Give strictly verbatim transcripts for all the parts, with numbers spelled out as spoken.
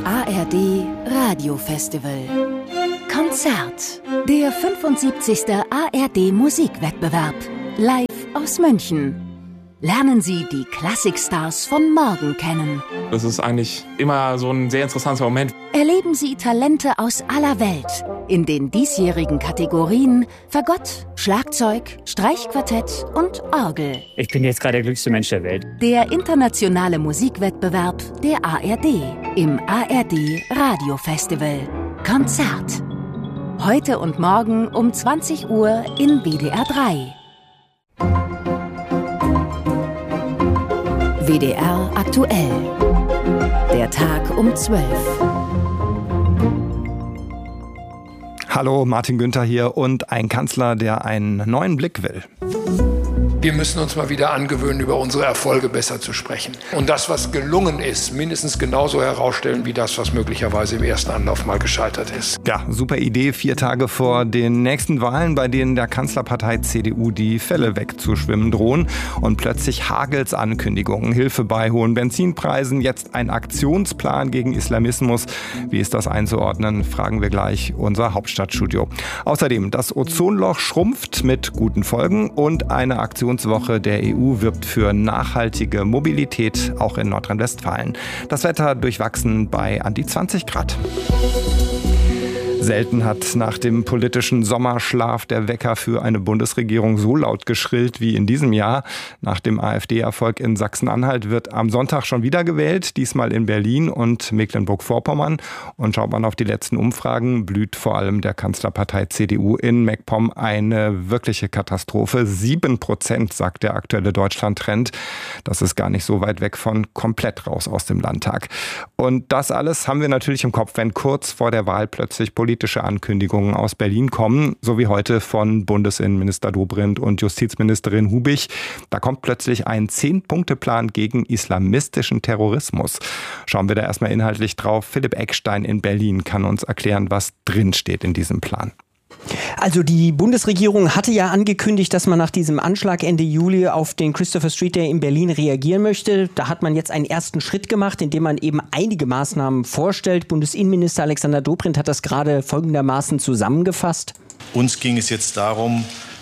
A R D Radiofestival. Konzert. Der fünfundsiebzigste A R D Musikwettbewerb. Live aus München. Lernen Sie die Klassikstars von morgen kennen. Das ist eigentlich immer so ein sehr interessanter Moment. Erleben Sie Talente aus aller Welt in den diesjährigen Kategorien Fagott, Schlagzeug, Streichquartett und Orgel. Ich bin jetzt gerade der glücklichste Mensch der Welt. Der internationale Musikwettbewerb der A R D im A R D Radiofestival. Konzert. Heute und morgen um zwanzig Uhr in W D R drei. W D R aktuell. Der Tag um zwölf. Hallo, Martin Günther hier und ein Kanzler, der einen neuen Blick will. Wir müssen uns mal wieder angewöhnen, über unsere Erfolge besser zu sprechen. Und das, was gelungen ist, mindestens genauso herausstellen wie das, was möglicherweise im ersten Anlauf mal gescheitert ist. Ja, super Idee, vier Tage vor den nächsten Wahlen, bei denen der Kanzlerpartei C D U die Fälle wegzuschwimmen drohen. Und plötzlich hagelt's Ankündigungen, Hilfe bei hohen Benzinpreisen, jetzt ein Aktionsplan gegen Islamismus. Wie ist das einzuordnen, fragen wir gleich unser Hauptstadtstudio. Außerdem, das Ozonloch schrumpft mit guten Folgen und eine Aktion Woche der E U wirbt für nachhaltige Mobilität, auch in Nordrhein-Westfalen. Das Wetter durchwachsen bei an die zwanzig Grad. Selten hat nach dem politischen Sommerschlaf der Wecker für eine Bundesregierung so laut geschrillt wie in diesem Jahr. Nach dem AfD-Erfolg in Sachsen-Anhalt wird am Sonntag schon wieder gewählt, diesmal in Berlin und Mecklenburg-Vorpommern. Und schaut man auf die letzten Umfragen, blüht vor allem der Kanzlerpartei C D U in MacPom eine wirkliche Katastrophe. Sieben Prozent, sagt der aktuelle Deutschland-Trend. Das ist gar nicht so weit weg von komplett raus aus dem Landtag. Und das alles haben wir natürlich im Kopf, wenn kurz vor der Wahl plötzlich politische Ankündigungen aus Berlin kommen, so wie heute von Bundesinnenminister Dobrindt und Justizministerin Hubich. Da kommt plötzlich ein Zehn-Punkte-Plan gegen islamistischen Terrorismus. Schauen wir da erstmal inhaltlich drauf. Philipp Eckstein in Berlin kann uns erklären, was drinsteht in diesem Plan. Also die Bundesregierung hatte ja angekündigt, dass man nach diesem Anschlag Ende Juli auf den Christopher Street Day in Berlin reagieren möchte. Da hat man jetzt einen ersten Schritt gemacht, indem man eben einige Maßnahmen vorstellt. Bundesinnenminister Alexander Dobrindt hat das gerade folgendermaßen zusammengefasst. Uns ging es jetzt darum,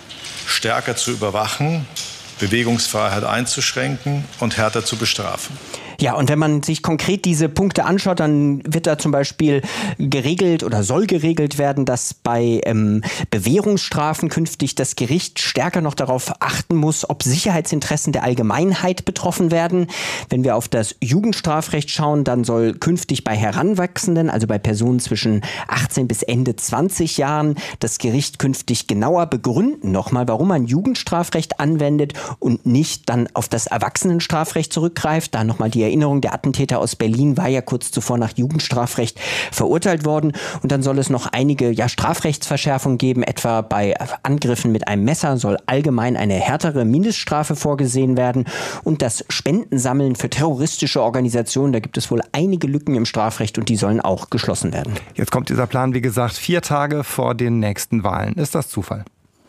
stärker zu überwachen, Bewegungsfreiheit einzuschränken und härter zu bestrafen. Ja, und wenn man sich konkret diese Punkte anschaut, dann wird da zum Beispiel geregelt oder soll geregelt werden, dass bei ähm, Bewährungsstrafen künftig das Gericht stärker noch darauf achten muss, ob Sicherheitsinteressen der Allgemeinheit betroffen werden. Wenn wir auf das Jugendstrafrecht schauen, dann soll künftig bei Heranwachsenden, also bei Personen zwischen achtzehn bis Ende zwanzig Jahren, das Gericht künftig genauer begründen nochmal, warum man Jugendstrafrecht anwendet und nicht dann auf das Erwachsenenstrafrecht zurückgreift. Da nochmal die Erinnerung, der Attentäter aus Berlin war ja kurz zuvor nach Jugendstrafrecht verurteilt worden. Und dann soll es noch einige ja, Strafrechtsverschärfungen geben, etwa bei Angriffen mit einem Messer soll allgemein eine härtere Mindeststrafe vorgesehen werden. Und das Spendensammeln für terroristische Organisationen, da gibt es wohl einige Lücken im Strafrecht und die sollen auch geschlossen werden. Jetzt kommt dieser Plan, wie gesagt, vier Tage vor den nächsten Wahlen. Ist das Zufall?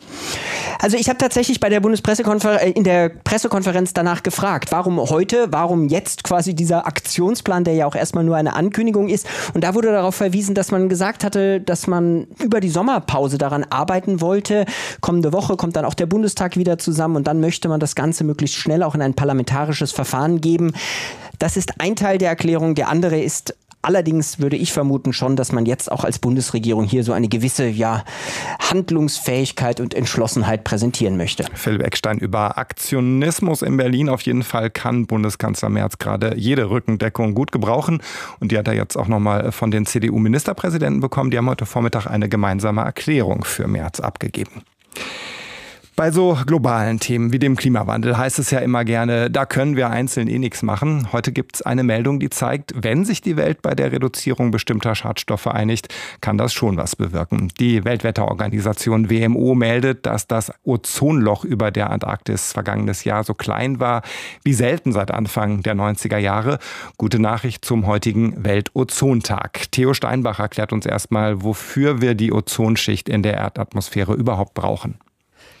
Also ich habe tatsächlich bei der Bundespressekonferenz, in der Pressekonferenz danach gefragt, warum heute, warum jetzt quasi dieser Aktionsplan, der ja auch erstmal nur eine Ankündigung ist. Und da wurde darauf verwiesen, dass man gesagt hatte, dass man über die Sommerpause daran arbeiten wollte. Kommende Woche kommt dann auch der Bundestag wieder zusammen und dann möchte man das Ganze möglichst schnell auch in ein parlamentarisches Verfahren geben. Das ist ein Teil der Erklärung. Der andere ist allerdings würde ich vermuten schon, dass man jetzt auch als Bundesregierung hier so eine gewisse ja, Handlungsfähigkeit und Entschlossenheit präsentieren möchte. Philipp Eckstein über Aktionismus in Berlin. Auf jeden Fall kann Bundeskanzler Merz gerade jede Rückendeckung gut gebrauchen. Und die hat er jetzt auch nochmal von den C D U-Ministerpräsidenten bekommen. Die haben heute Vormittag eine gemeinsame Erklärung für Merz abgegeben. Bei so globalen Themen wie dem Klimawandel heißt es ja immer gerne, da können wir einzeln eh nichts machen. Heute gibt es eine Meldung, die zeigt, wenn sich die Welt bei der Reduzierung bestimmter Schadstoffe einigt, kann das schon was bewirken. Die Weltwetterorganisation W M O meldet, dass das Ozonloch über der Antarktis vergangenes Jahr so klein war wie selten seit Anfang der neunziger Jahre. Gute Nachricht zum heutigen Weltozontag. Theo Steinbach erklärt uns erstmal, wofür wir die Ozonschicht in der Erdatmosphäre überhaupt brauchen.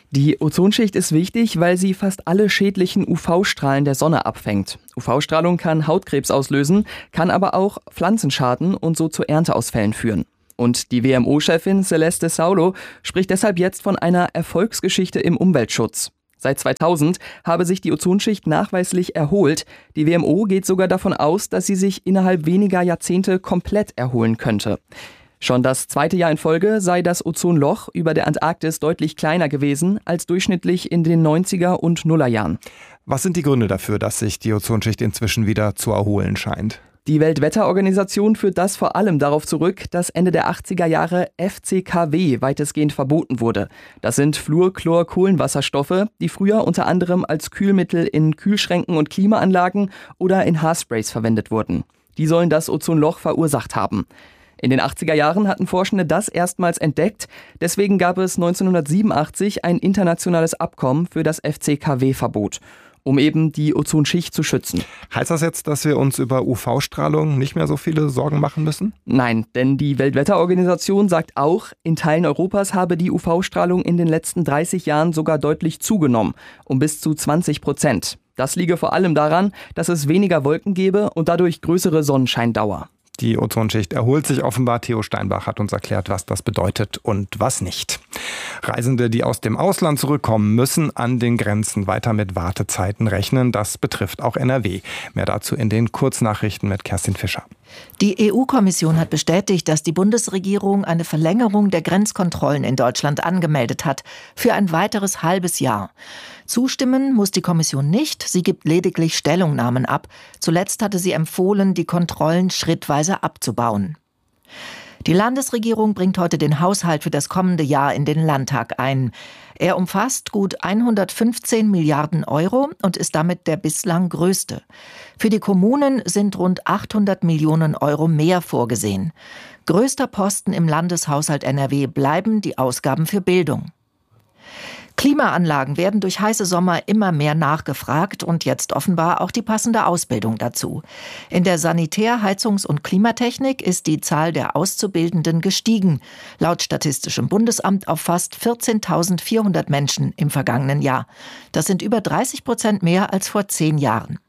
Die Ozonschicht ist wichtig, weil sie fast alle schädlichen U V-Strahlen der Sonne abfängt. U V-Strahlung kann Hautkrebs auslösen, kann aber auch Pflanzen schaden und so zu Ernteausfällen führen. Und die W M O-Chefin Celeste Saulo spricht deshalb jetzt von einer Erfolgsgeschichte im Umweltschutz. Seit zweitausend habe sich die Ozonschicht nachweislich erholt. Die W M O geht sogar davon aus, dass sie sich innerhalb weniger Jahrzehnte komplett erholen könnte. Schon das zweite Jahr in Folge sei das Ozonloch über der Antarktis deutlich kleiner gewesen als durchschnittlich in den neunziger und Nullerjahren. Was sind die Gründe dafür, dass sich die Ozonschicht inzwischen wieder zu erholen scheint? Die Weltwetterorganisation führt das vor allem darauf zurück, dass Ende der achtziger Jahre F C K W weitestgehend verboten wurde. Das sind Fluorchlor-Kohlenwasserstoffe, die früher unter anderem als Kühlmittel in Kühlschränken und Klimaanlagen oder in Haarsprays verwendet wurden. Die sollen das Ozonloch verursacht haben. In den achtziger Jahren hatten Forschende das erstmals entdeckt. Deswegen gab es neunzehnhundertsiebenundachtzig ein internationales Abkommen für das F C K W-Verbot, um eben die Ozonschicht zu schützen. Heißt das jetzt, dass wir uns über U V-Strahlung nicht mehr so viele Sorgen machen müssen? Nein, denn die Weltwetterorganisation sagt auch, in Teilen Europas habe die U V-Strahlung in den letzten dreißig Jahren sogar deutlich zugenommen, um bis zu zwanzig Prozent. Das liege vor allem daran, dass es weniger Wolken gebe und dadurch größere Sonnenscheindauer. Die Ozonschicht erholt sich offenbar. Theo Steinbach hat uns erklärt, was das bedeutet und was nicht. Reisende, die aus dem Ausland zurückkommen, müssen an den Grenzen weiter mit Wartezeiten rechnen. Das betrifft auch N R W. Mehr dazu in den Kurznachrichten mit Kerstin Fischer. Die E U-Kommission hat bestätigt, dass die Bundesregierung eine Verlängerung der Grenzkontrollen in Deutschland angemeldet hat für ein weiteres halbes Jahr. Zustimmen muss die Kommission nicht, sie gibt lediglich Stellungnahmen ab. Zuletzt hatte sie empfohlen, die Kontrollen schrittweise abzubauen. Die Landesregierung bringt heute den Haushalt für das kommende Jahr in den Landtag ein. Er umfasst gut hundertfünfzehn Milliarden Euro und ist damit der bislang größte. Für die Kommunen sind rund achthundert Millionen Euro mehr vorgesehen. Größter Posten im Landeshaushalt N R W bleiben die Ausgaben für Bildung. Klimaanlagen werden durch heiße Sommer immer mehr nachgefragt und jetzt offenbar auch die passende Ausbildung dazu. In der Sanitär-, Heizungs- und Klimatechnik ist die Zahl der Auszubildenden gestiegen, laut Statistischem Bundesamt auf fast vierzehntausendvierhundert Menschen im vergangenen Jahr. Das sind über dreißig Prozent mehr als vor zehn Jahren.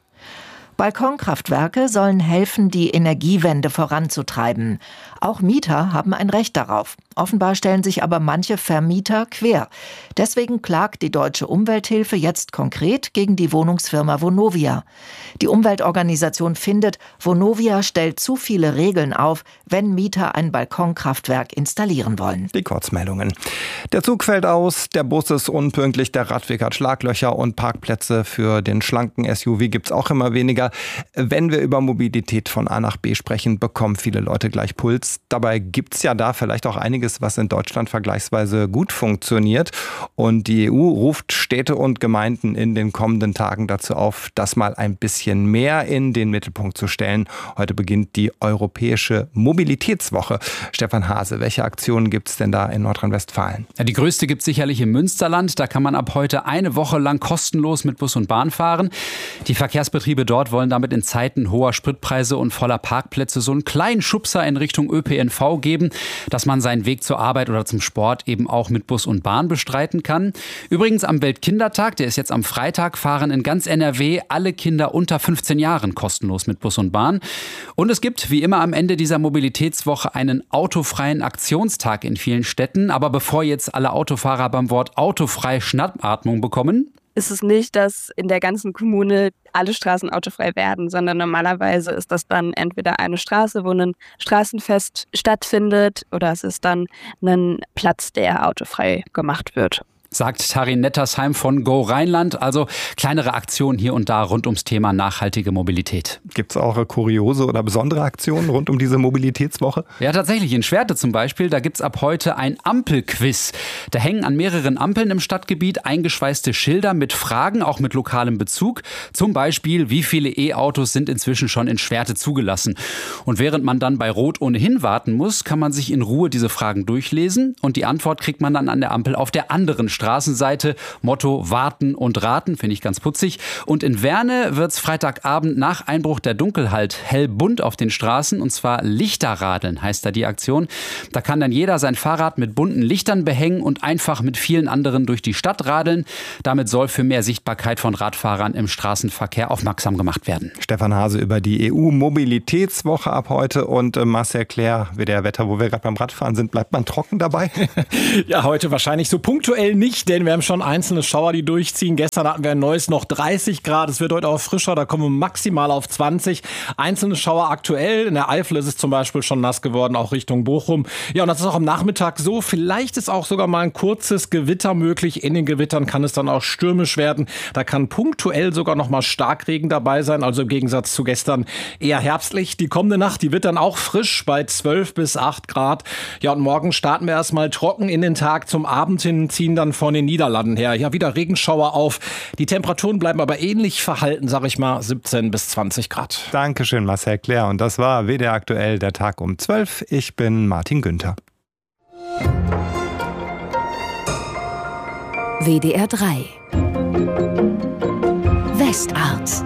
Balkonkraftwerke sollen helfen, die Energiewende voranzutreiben. Auch Mieter haben ein Recht darauf. Offenbar stellen sich aber manche Vermieter quer. Deswegen klagt die Deutsche Umwelthilfe jetzt konkret gegen die Wohnungsfirma Vonovia. Die Umweltorganisation findet, Vonovia stellt zu viele Regeln auf, wenn Mieter ein Balkonkraftwerk installieren wollen. Die Kurzmeldungen. Der Zug fällt aus, der Bus ist unpünktlich, der Radweg hat Schlaglöcher und Parkplätze für den schlanken S U V gibt es auch immer weniger. Wenn wir über Mobilität von A nach B sprechen, bekommen viele Leute gleich Puls. Dabei gibt es ja da vielleicht auch einiges, was in Deutschland vergleichsweise gut funktioniert. Und die E U ruft Städte und Gemeinden in den kommenden Tagen dazu auf, das mal ein bisschen mehr in den Mittelpunkt zu stellen. Heute beginnt die Europäische Mobilitätswoche. Stefan Hase, welche Aktionen gibt es denn da in Nordrhein-Westfalen? Ja, die größte gibt es sicherlich im Münsterland. Da kann man ab heute eine Woche lang kostenlos mit Bus und Bahn fahren. Die Verkehrsbetriebe dort wollen damit in Zeiten hoher Spritpreise und voller Parkplätze so einen kleinen Schubser in Richtung Ö P N V geben, dass man seinen Weg zur Arbeit oder zum Sport eben auch mit Bus und Bahn bestreiten kann. Übrigens am Weltkindertag, der ist jetzt am Freitag, fahren in ganz N R W alle Kinder unter fünfzehn Jahren kostenlos mit Bus und Bahn. Und es gibt wie immer am Ende dieser Mobilitätswoche einen autofreien Aktionstag in vielen Städten. Aber bevor jetzt alle Autofahrer beim Wort autofrei Schnappatmung bekommen, ist es nicht, dass in der ganzen Kommune alle Straßen autofrei werden, sondern normalerweise ist das dann entweder eine Straße, wo ein Straßenfest stattfindet, oder es ist dann ein Platz, der autofrei gemacht wird. Sagt Tarin Nettersheim von Go Rheinland. Also kleinere Aktionen hier und da rund ums Thema nachhaltige Mobilität. Gibt es auch kuriose oder besondere Aktionen rund um diese Mobilitätswoche? Ja, tatsächlich. In Schwerte zum Beispiel, da gibt es ab heute ein Ampelquiz. Da hängen an mehreren Ampeln im Stadtgebiet eingeschweißte Schilder mit Fragen, auch mit lokalem Bezug. Zum Beispiel, wie viele E-Autos sind inzwischen schon in Schwerte zugelassen? Und während man dann bei Rot ohnehin warten muss, kann man sich in Ruhe diese Fragen durchlesen. Und die Antwort kriegt man dann an der Ampel auf der anderen Straße Straßenseite. Motto warten und raten, finde ich ganz putzig. Und in Werne wird es Freitagabend nach Einbruch der Dunkelheit hell bunt auf den Straßen. Und zwar Lichterradeln heißt da die Aktion. Da kann dann jeder sein Fahrrad mit bunten Lichtern behängen und einfach mit vielen anderen durch die Stadt radeln. Damit soll für mehr Sichtbarkeit von Radfahrern im Straßenverkehr aufmerksam gemacht werden. Stefan Hase über die E U-Mobilitätswoche ab heute und äh, Marcel Claire, wie der Wetter, wo wir gerade beim Radfahren sind, bleibt man trocken dabei? Ja, heute wahrscheinlich so punktuell nicht, denn wir haben schon einzelne Schauer, die durchziehen. Gestern hatten wir ein neues noch dreißig Grad. Es wird heute auch frischer, da kommen wir maximal auf zwanzig. Einzelne Schauer aktuell. In der Eifel ist es zum Beispiel schon nass geworden, auch Richtung Bochum. Ja, und das ist auch am Nachmittag so. Vielleicht ist auch sogar mal ein kurzes Gewitter möglich. In den Gewittern kann es dann auch stürmisch werden. Da kann punktuell sogar noch mal Starkregen dabei sein. Also im Gegensatz zu gestern eher herbstlich. Die kommende Nacht, die wird dann auch frisch bei zwölf bis acht Grad. Ja, und morgen starten wir erstmal trocken in den Tag. Zum Abend hin ziehen dann von den Niederlanden her ja wieder Regenschauer auf. Die Temperaturen bleiben aber ähnlich verhalten, sag ich mal, siebzehn bis zwanzig Grad. Dankeschön, Marcel Claire. Und das war W D R aktuell, der Tag um zwölf. Ich bin Martin Günther. W D R drei Westart.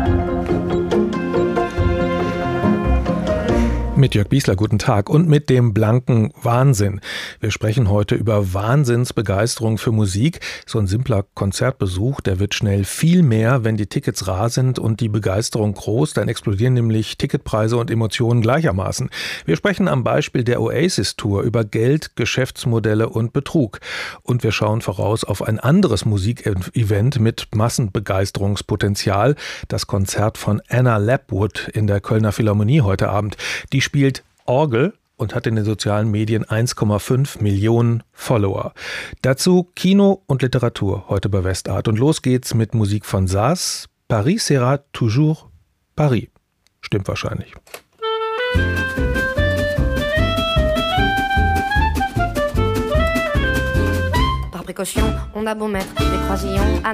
Mit Jörg Biesler, guten Tag. Und mit dem blanken Wahnsinn. Wir sprechen heute über Wahnsinnsbegeisterung für Musik. So ein simpler Konzertbesuch, der wird schnell viel mehr, wenn die Tickets rar sind und die Begeisterung groß. Dann explodieren nämlich Ticketpreise und Emotionen gleichermaßen. Wir sprechen am Beispiel der Oasis-Tour über Geld, Geschäftsmodelle und Betrug. Und wir schauen voraus auf ein anderes Musikevent mit Massenbegeisterungspotenzial. Das Konzert von Anna Lapwood in der Kölner Philharmonie heute Abend. Die spielt Orgel und hat in den sozialen Medien eins Komma fünf Millionen Follower. Dazu Kino und Literatur heute bei Westart. Und los geht's mit Musik von Sass. Paris sera toujours Paris. Stimmt wahrscheinlich. Par précaution, on a beau mettre des croisillons.